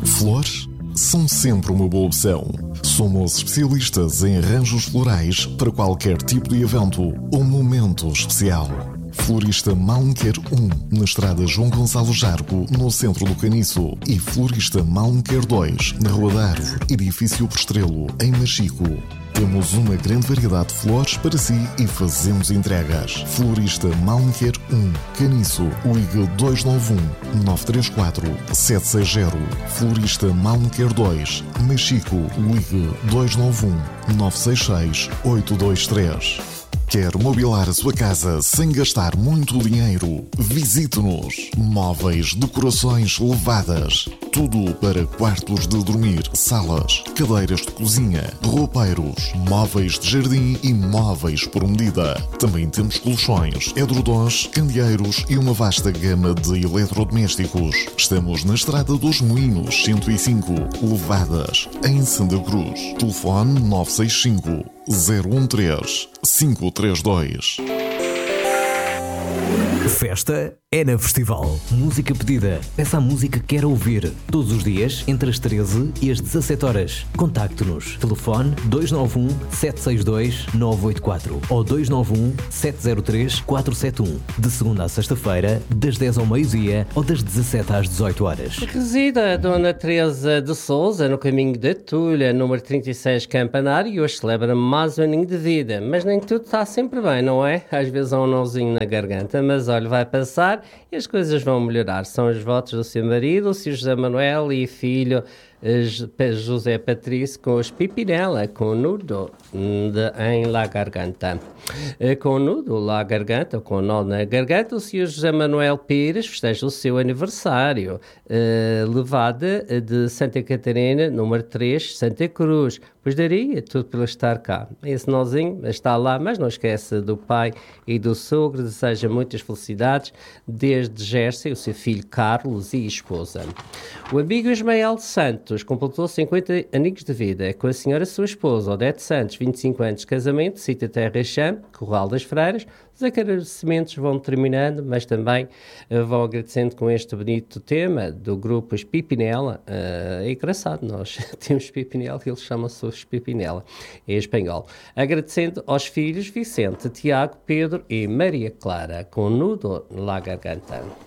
Flores são sempre uma boa opção. Somos especialistas em arranjos florais para qualquer tipo de evento ou momento especial. Florista Malmequer 1, na estrada João Gonçalo Jargo, no centro do Caniço. E Florista Malmequer 2, na Rua da Árvore, edifício Postrelo, em Machico. Temos uma grande variedade de flores para si e fazemos entregas. Florista Malmequer 1, Caniço, ligue 291-934-760. Florista Malmequer 2, Machico, ligue 291-966-823. Quer mobilar a sua casa sem gastar muito dinheiro? Visite-nos. Móveis, decorações levadas. Tudo para quartos de dormir, salas, cadeiras de cozinha, roupeiros, móveis de jardim e móveis por medida. Também temos colchões, edredons, candeeiros e uma vasta gama de eletrodomésticos. Estamos na Estrada dos Moinhos, 105, Levadas, em Santa Cruz. Telefone 965 013 532. Festa é na Festival. Música pedida. Peça a música que quer ouvir. Todos os dias, entre as 13 e as 17 horas. Contacte-nos. Telefone 291-762-984 ou 291-703-471. De segunda a sexta-feira, das 10 ao meio-dia ou das 17 às 18 horas. Reside a Dona Teresa de Souza, no caminho da Tulha, número 36 Campanário, e hoje celebra mais um aninho de vida. Mas nem tudo está sempre bem, não é? Às vezes há um nozinho na garganta, mas olha, vai passar e as coisas vão melhorar. São os votos do seu marido, o Sr. José Manuel, e filho José Patrício, com os Pipinela, com nudo em La Garganta. Com nudo La Garganta, com nó na garganta, o Sr. José Manuel Pires festeja o seu aniversário. Levada de Santa Catarina, número 3, Santa Cruz. Pois daria tudo pelo estar cá. Esse nozinho está lá, mas não esquece do pai e do sogro. Deseja muitas felicidades, desde Jersey, o seu filho Carlos e esposa. O amigo Ismael Santos completou 50 anos de vida com a senhora sua esposa, Odete Santos, 25 anos de casamento, Cita Terra Chã, Corral das Freiras. Os agradecimentos vão terminando, mas também vão agradecendo com este bonito tema do grupo Os Pipinela. É engraçado, nós temos Pipinela e eles chamam-se os Pipinela, em espanhol. Agradecendo aos filhos Vicente, Tiago, Pedro e Maria Clara, com nudo na garganta.